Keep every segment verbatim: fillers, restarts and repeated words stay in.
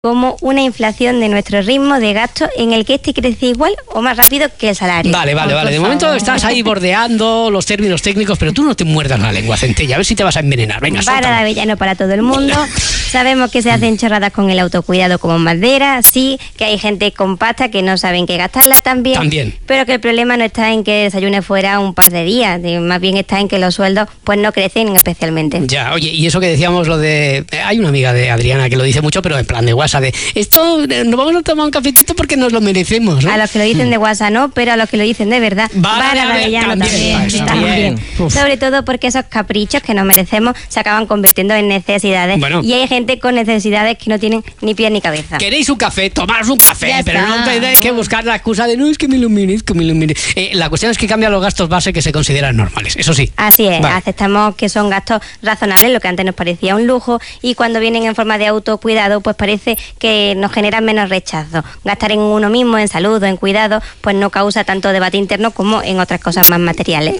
como una inflación de nuestro ritmo de gasto en el que este crece igual o más rápido que el salario. Vale, vale, vale. De momento estás ahí bordeando los términos técnicos, pero tú no te muerdas la lengua, Centella, a ver si te vas a envenenar. Venga, Para de avellano para todo el mundo. Sabemos que se hacen chorradas con el autocuidado como madera, sí, que hay gente con pasta que no saben qué gastarla también, También. pero que el problema no está en que desayune fuera un par de días, más bien está en que los sueldos pues no crecen especialmente. Ya, oye, y eso que decíamos lo de... Hay una amiga de Adriana que lo dice mucho, pero en plan de WhatsApp, de esto, nos vamos a tomar un cafetito porque nos lo merecemos, ¿no? A los que lo dicen de WhatsApp no, pero a los que lo dicen de verdad, Vara de avellano también. también, también. también. Sobre todo porque esos caprichos que nos merecemos se acaban convirtiendo en necesidades. Bueno. Y hay gente con necesidades que no tienen ni pie ni cabeza. ¿Queréis un café? Tomaros un café, Ya pero está. no tenéis que buscar la excusa de no, es que me lo merezco, me lo merezco. Eh, la cuestión es que cambian los gastos base que se consideran normales, eso sí. Así es, Vale. aceptamos que son gastos razonables, lo que antes nos parecía un lujo, y cuando vienen en forma de autocuidado, pues parece que nos generan menos rechazo. Gastar en uno mismo, en salud o en cuidado, pues no causa tanto debate interno como en otras cosas más materiales.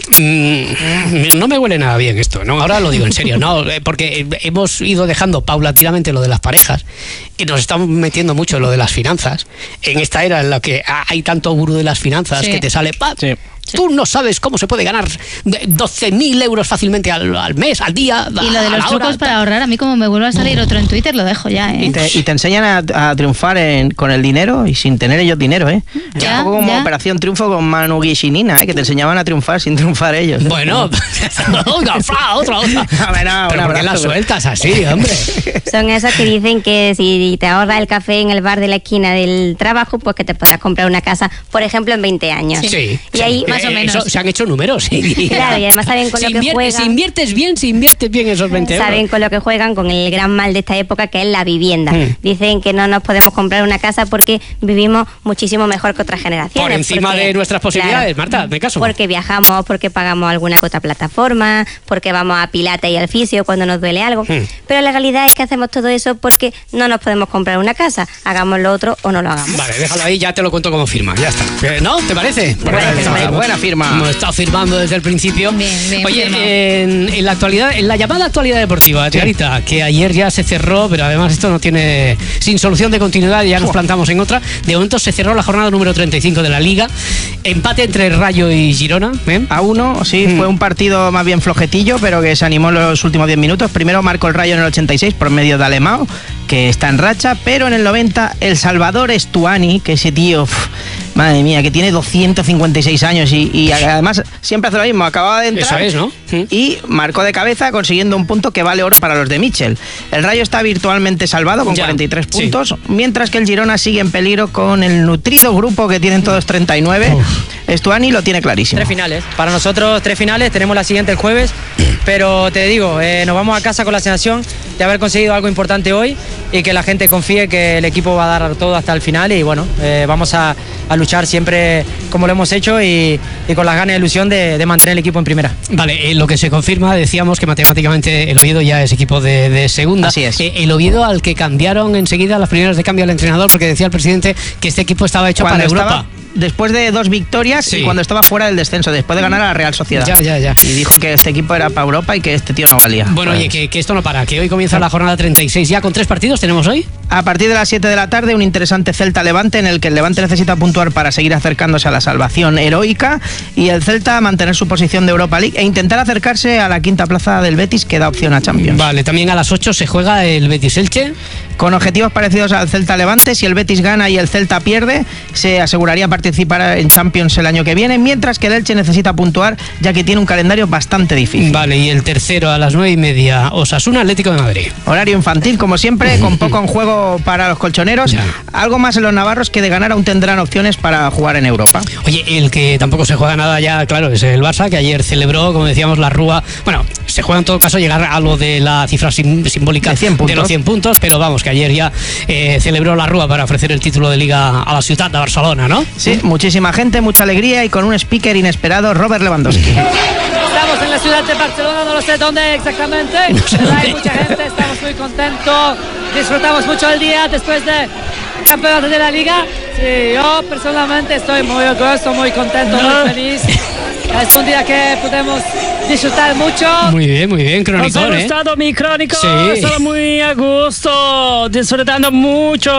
Mm, no me huele nada bien esto, ¿no? Ahora lo digo en serio, ¿no? Eh, Porque hemos ido dejando paulatinamente lo de las parejas y nos estamos metiendo mucho en lo de las finanzas. En esta era en la que hay tanto gurú de las finanzas Sí. que te sale... ¡pap! Sí. Tú no sabes cómo se puede ganar doce mil euros fácilmente al, al mes, al día, Y lo de a los la trucos hora, para ahorrar, a mí como me vuelve a salir otro en Twitter, lo dejo ya, ¿eh? Y te, y te enseñan a, a triunfar en- con el dinero y sin tener ellos dinero, ¿eh? Ya, un poco como ya. Operación Triunfo con Manu Guix y Nina, ¿eh? Que te enseñaban a triunfar sin triunfar ellos. Bueno, otra, otra, otra. A ver, no, Pero un ¿por qué abrazo, las pero- sueltas así, hombre? Son esos que dicen que si te ahorras el café en el bar de la esquina del trabajo, pues que te podrás comprar una casa, por ejemplo, en veinte años. Sí, Y sí. ahí, más o Eh, menos. eso, se han hecho números. Sí. Claro, y además saben con si lo que inviertes, juegan. Si inviertes bien, si inviertes bien esos veinte euros. Saben con lo que juegan, con el gran mal de esta época, que es la vivienda. Mm. Dicen que no nos podemos comprar una casa porque vivimos muchísimo mejor que otras generaciones. Por encima porque- de nuestras posibilidades, claro, Marta, me caso. Porque viajamos, porque pagamos alguna que otra plataforma, porque vamos a Pilates y al fisio cuando nos duele algo. Mm. Pero la realidad es que hacemos todo eso porque no nos podemos comprar una casa. Hagamos lo otro o no lo hagamos. Vale, déjalo ahí, ya te lo cuento como firma, ya está. Eh, ¿No? ¿Te parece? parece, me parece. Buena firma. Hemos estado firmando desde el principio. Bien, bien Oye, firmado. en, en la actualidad, en la llamada actualidad deportiva, Tiarita, que ayer ya se cerró, pero además esto no tiene sin solución de continuidad, ya nos plantamos en otra. De momento se cerró la jornada número treinta y cinco de la Liga. Empate entre Rayo y Girona. ¿eh? A uno, sí, Mm. fue un partido más bien flojetillo, pero que se animó en los últimos diez minutos. Primero marcó el Rayo en el ochenta y seis por medio de Alemão, que está en racha, pero en el noventa el Salvador Estuani, que ese tío, uf, madre mía, que tiene doscientos cincuenta y seis años y, y además siempre hace lo mismo, acababa de entrar Eso es, ¿no? Mm. y marcó de cabeza consiguiendo un punto que vale oro para los de Mitchell. El Rayo está virtualmente salvado con Ya, cuarenta y tres sí. puntos, mientras que el Girona sigue en peligro con el nutrido grupo que tienen todos treinta y nueve. Estuani lo tiene clarísimo. Tres finales. Para nosotros tres finales, tenemos la siguiente el jueves, pero te digo, eh, nos vamos a casa con la sensación de haber conseguido algo importante hoy y que la gente confíe que el equipo va a dar todo hasta el final y bueno, eh, vamos a, a luchar siempre como lo hemos hecho y, y con las ganas y ilusión de, de mantener el equipo en primera. Vale, eh, lo que se confirma, decíamos que matemáticamente el Oviedo ya es equipo de, de segunda. Así es. Eh, el Oviedo al que cambiaron enseguida las primeras de cambio al entrenador, porque decía el presidente que este equipo estaba hecho Cuando para Europa. estaba- después de dos victorias Sí. y cuando estaba fuera del descenso, después de ganar a la Real Sociedad. Ya, ya, ya. Y dijo que este equipo era para Europa y que este tío no valía. Bueno, Pues, oye, que, que esto no para, que hoy comienza la jornada treinta y seis ya con tres partidos, ¿tenemos hoy? a partir de las siete de la tarde, un interesante Celta-Levante en el que el Levante necesita puntuar para seguir acercándose a la salvación heroica y el Celta mantener su posición de Europa League e intentar acercarse a la quinta plaza del Betis, que da opción a Champions. Vale, también a las ocho se juega el Betis-Elche. Con objetivos parecidos al Celta-Levante, si el Betis gana y el Celta pierde, se aseguraría participar en Champions el año que viene, mientras que el Elche necesita puntuar, ya que tiene un calendario bastante difícil. Vale, y el tercero a las nueve y media, Osasuna-Atlético de Madrid. Horario infantil, como siempre, con poco en juego para los colchoneros. Ya. Algo más en los navarros, que de ganar aún tendrán opciones para jugar en Europa. Oye, el que tampoco se juega nada ya, claro, es el Barça, que ayer celebró, como decíamos, la Rúa. Bueno, se juega en todo caso llegar a lo de la cifra sim- simbólica De cien puntos. los cien puntos, pero vamos, que ayer ya eh, celebró la Rúa para ofrecer el título de Liga a la ciudad de Barcelona, ¿no? Sí, muchísima gente, mucha alegría y con un speaker inesperado, Robert Lewandowski. Estamos en la ciudad de Barcelona, no lo sé dónde exactamente, pero hay mucha gente, estamos muy contentos, disfrutamos mucho el día después de campeonato de la Liga. Sí, yo personalmente estoy muy orgulloso, muy contento, muy feliz. Es un día que podemos disfrutar mucho. Muy bien, muy bien, ¿Os ha cronicón, ¿eh? gustado mi crónico? Sí. Estaba muy a gusto, disfrutando mucho.